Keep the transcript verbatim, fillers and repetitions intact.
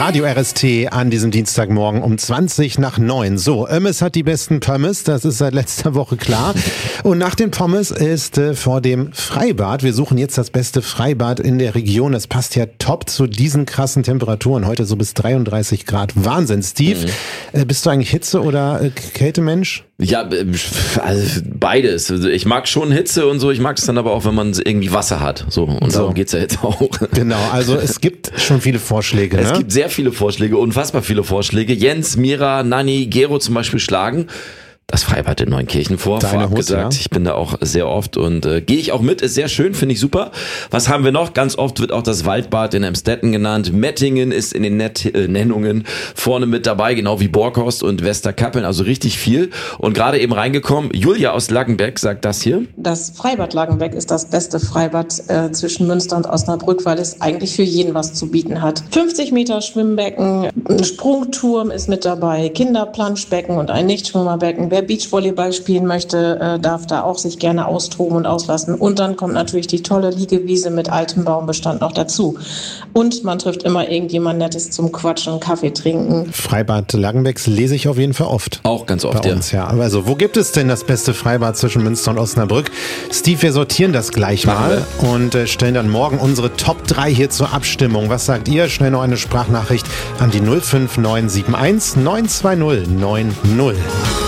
Radio R S T an diesem Dienstagmorgen um zwanzig nach neun. So, Ömmes hat die besten Pommes, das ist seit letzter Woche klar. Und nach den Pommes ist äh, vor dem Freibad. Wir suchen jetzt das beste Freibad in der Region. Das passt ja top zu diesen krassen Temperaturen. Heute so bis dreiunddreißig Grad. Wahnsinn, Steve. Mhm. Äh, bist du eigentlich Hitze- oder äh, Kältemensch? Ja, also beides. Also ich mag schon Hitze und so, ich mag es dann aber auch, wenn man irgendwie Wasser hat. So, und so. Darum geht's ja jetzt auch. Genau, also es gibt schon viele Vorschläge. Es ne? gibt sehr viele Vorschläge, unfassbar viele Vorschläge. Jens, Mira, Nanni, Gero zum Beispiel schlagen das Freibad in Neunkirchen vor. Deine Vorab Hut, gesagt, ja. Ich bin da auch sehr oft und äh, gehe ich auch mit, ist sehr schön, finde ich super. Was haben wir noch? Ganz oft wird auch das Waldbad in Emstetten genannt. Mettingen ist in den Net äh, Nennungen vorne mit dabei, genau wie Borkhorst und Westerkappeln, also richtig viel. Und gerade eben reingekommen, Julia aus Laggenbeck sagt das hier. Das Freibad Laggenbeck ist das beste Freibad äh, zwischen Münster und Osnabrück, weil es eigentlich für jeden was zu bieten hat. fünfzig Meter Schwimmbecken, ein Sprungturm ist mit dabei, Kinderplanschbecken und ein Nichtschwimmerbecken. Wer Beachvolleyball spielen möchte, äh, darf da auch sich gerne austoben und auslassen. Und dann kommt natürlich die tolle Liegewiese mit altem Baumbestand noch dazu. Und man trifft immer irgendjemand Nettes zum Quatschen und Kaffee trinken. Freibad Laggenbecks lese ich auf jeden Fall oft. Auch ganz oft, bei uns, ja. ja. Also, wo gibt es denn das beste Freibad zwischen Münster und Osnabrück? Steve, wir sortieren das gleich mal und äh, stellen dann morgen unsere Top drei hier zur Abstimmung. Was sagt ihr? Schnell noch eine Sprachnachricht an die null fünf neun sieben eins neun zwei null neun null.